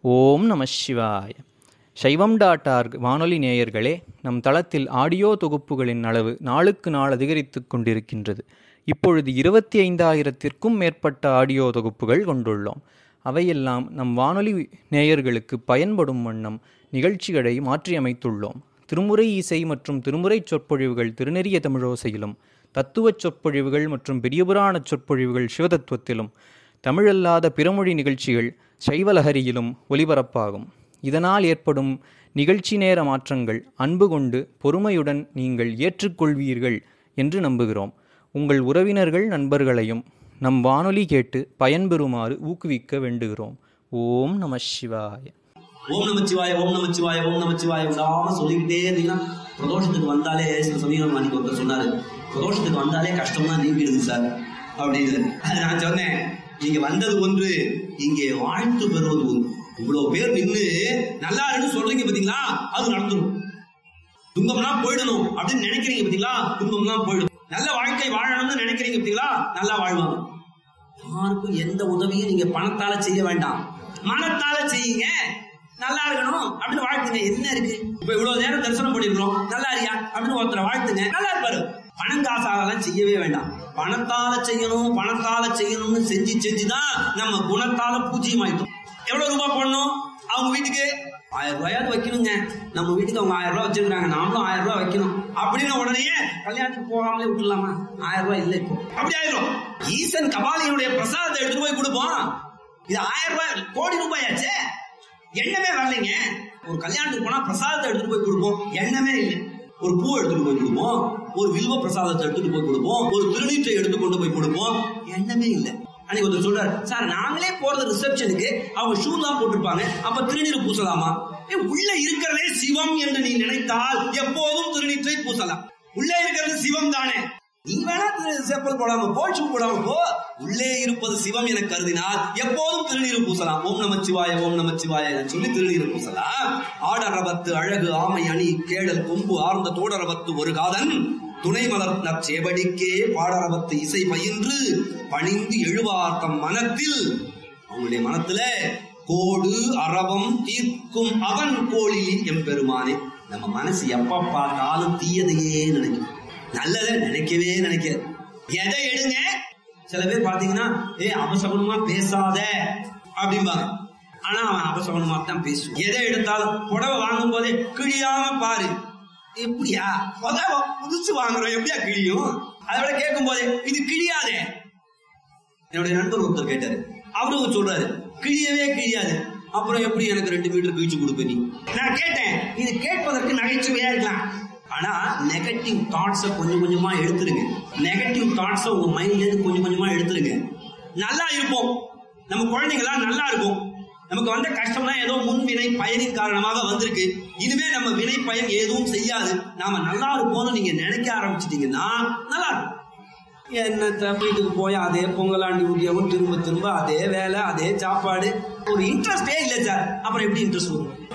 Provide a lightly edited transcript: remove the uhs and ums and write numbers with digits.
ஓம் நம சிவாய. சைவம்.org வானொலி நேயர்களே, நம் தளத்தில் ஆடியோ தொகுப்புகளின் அளவு நாளுக்கு நாள் அதிகரித்து கொண்டிருக்கின்றது. இப்பொழுது 25,000த்திற்கும் மேற்பட்ட ஆடியோ தொகுப்புகள் கொண்டுள்ளோம். அவையெல்லாம் நம் வானொலி நேயர்களுக்கு பயன்படும் வண்ணம் நிகழ்ச்சிகளை மாற்றியமைத்துள்ளோம். திருமுறை இசை மற்றும் திருமுறை சொற்பொழிவுகள் திருநெறிய தமிழோசையிலும், தத்துவச் சொற்பொழிவுகள் மற்றும் பெரியபுராண சொற்பொழிவுகள் சிவதத்துவத்திலும், தமிழல்லாத பிறமொழி நிகழ்ச்சிகள் சைவலஹரியிலும் ஒலிபரப்பாகும். இதனால் ஏற்படும் நிகழ்ச்சி நேர மாற்றங்கள் அன்பு கொண்டு பொறுமையுடன் நீங்கள் ஏற்றுக்கொள்வீர்கள் என்று நம்புகிறோம். உங்கள் உறவினர்கள் நண்பர்களையும் நம் வானொலி கேட்டு பயன்பெறுமாறு ஊக்குவிக்க வேண்டுகிறோம். ஓம் நம சிவாய. ஓம் நமச்சிவாய, ஓம் நமச்சிவாய, ஓம் நமச்சிவாய விடாம சொல்லிக்கிட்டே இருந்தீங்கன்னா பிரதோஷத்துக்கு வந்தாலே, சில சமயம் அன்னைக்கு ஒருத்தர் சொன்னாரு, பிரதோஷத்துக்கு வந்தாலே கஷ்டம்தான் நீங்கிடுது சார் அப்படின்னு. நான் சொன்னேன், நீங்க வந்தது ஒன்று, இங்கே வாழ்த்து பெறுவது ஒன்று. இவ்வளவு பேர் நின்று நல்லா இருந்து சொல்றீங்க பாத்தீங்களா, அது நடந்துடும். துன்பம்லாம் போயிடணும் அப்படின்னு நினைக்கிறீங்க பாத்தீங்களா, துன்பம்லாம் போயிடும். நல்ல வாழ்க்கை வாழணும்னு நினைக்கிறீங்க பாத்தீங்களா, நல்லா வாழ்வாங்க. யாருக்கும் எந்த உதவியும் நீங்க பணத்தால செய்ய வேண்டாம், மனத்தால செய்யுங்க. நல்லா இருக்கணும் அப்படின்னு வாழ்த்துங்க. என்ன இருக்கு, இப்ப இவ்வளவு நேரம் தரிசனம் பண்ணிருக்கிறோம், நல்லா இருக்கியா அப்படின்னு ஒருத்தரை வாழ்த்துங்க, நல்லா இருப்பாரு. பணங்காசாலாம் செய்யவே வேண்டாம், பணத்தால செய்யணும், பணத்தால செய்யணும்னு செஞ்சுதான் நம்ம குணத்தால பூஜ்யம் ஆயிட்டோம். எவ்வளவு ரூபாய் போடணும், அவங்க வீட்டுக்கு 1000 ரூபாயாவது வைக்கணுங்க. நம்ம வீட்டுக்கு அவங்க 1000 ரூபாய் வச்சிருக்காங்க, நாமளும் 1000 ரூபாய் வைக்கணும் அப்படின்னு உடனே கல்யாணத்துக்கு போகாமலே விட்டுலாமா? 1000 ரூபாய் இல்லை, இப்போ அப்படி ஆயிரும். ஈசன் கபாலியனுடைய பிரசாதத்தை எடுத்துட்டு போய் கொடுப்போம். இது 1000 ரூபாய் கோடி ரூபாயாச்சு, எண்ணமே வரலைங்க. ஒரு கல்யாணத்துக்கு போனா பிரசாதத்தை எடுத்துட்டு போய் கொடுப்போம், எண்ணமே இல்லை. ஒரு பூ எடுத்துட்டு போய் கொடுப்போம், ஒரு வில்வ பிரசாதத்தை எடுத்துட்டு போய் கொடுப்போம், ஒரு திருநீற்றை எடுத்து கொண்டு போய் கொடுப்போம், எண்ணமே இல்லை. அன்னைக்கு ஒருத்தர் சொல்றாரு, சார் நாங்களே போறது ரிசப்ஷனுக்கு அவங்க ஷூ தான் போட்டிருப்பாங்க, அப்ப திருநீர் பூசலாமா? உள்ள இருக்கிறதே சிவம் என்று நீ நினைத்தால் எப்போதும் திருநீற்றை பூசலாம். உள்ள இருக்கிறது சிவம் தானே, நீ வேணா செப்பல் போடாம போ, ஷூ போடாம போ, உள்ளே இருப்பது சிவம் என கருதினால் எப்போதும் திருநீர் பூசலாம். ஓம் நமச்சிவாய, ஓம் நமச்சிவாய சொல்லி திருநீர் பூசலாம். ஆடரவத்து அழகு ஆமை அணி கேடல் கொம்பு ஆர்ந்த தோடரவத்து ஒரு காதன் துணை மலர் நற்சேவடிக்கே பாடரவத்து இசை பயின்று பணிந்து எழுவார் தம் மனத்தில். அவங்களுடைய மனத்துல கோடு அரவம் தீர்க்கும் அவன் கோழில் எம்பெருமானே. நம்ம மனசு எப்ப பார்த்தாலும் தீயதையே நினைக்கும், நல்லதை நினைக்கவே நினைக்காது. எதை எடுங்க, சில பேர் பாத்தீங்கன்னா அபசகுணமா பேசாத அப்படிம்பாங்க, ஆனா அவன் அபசகுணமா தான் பேசுவான். எதை எடுத்தாலும் புடவை வாங்கும் போதே கிழியாம பாரு, எப்படியா புடவை புதுசு வாங்குறோம் எப்படியா கிழியும், அதோட கேட்கும் போதே இது கிழியாதே. என்னுடைய நண்பர் ஒருத்தர் கேட்டாரு, அவரு சொல்றாரு கிழியவே கிழியாது, அப்புறம் எப்படி எனக்கு 2 மீட்டர் கிழிச்சு கொடுப்ப நீ? நான் கேட்டேன், இது கேட்பதற்கு நகைச்சுவையா இருக்கலாம், ஆனா நெகட்டிவ் தாட்ஸ கொஞ்சம் கொஞ்சமா எடுத்துருங்க. நெகட்டிவ் தாட்ஸ உங்க மைண்ட்ல இருந்து கொஞ்சம் கொஞ்சமா எடுத்துருங்க. நல்லா இருப்போம், நம்ம குழந்தைங்களா நல்லா இருக்கும். நமக்கு வந்த கஷ்டம்னா ஏதோ முன்வினை பயனின் காரணமாக வந்திருக்கு, இனிமே நம்ம வினை பயன் எதுவும் செய்யாது, நாம நல்லா இருப்போம்னு நீங்க நினைக்க ஆரம்பிச்சிட்டீங்கன்னா நல்லா இருக்கும். என்ன வீட்டுக்கு போய் அதே பொங்கலாண்டி ஊட்டியாவும் திரும்ப திரும்ப அதே வேலை, அதே சாப்பாடு, ஒரு இன்ட்ரெஸ்டே இல்லை சார். அப்புறம் எப்படி இன்ட்ரெஸ்ட் வரும்?